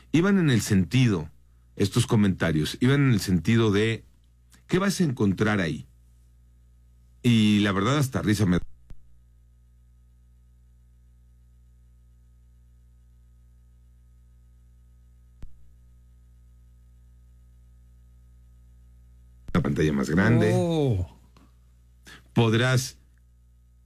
iban en el sentido, estos comentarios, iban en el sentido de, ¿qué vas a encontrar ahí? Y la verdad hasta risa me da. Una pantalla más grande. Oh. Podrás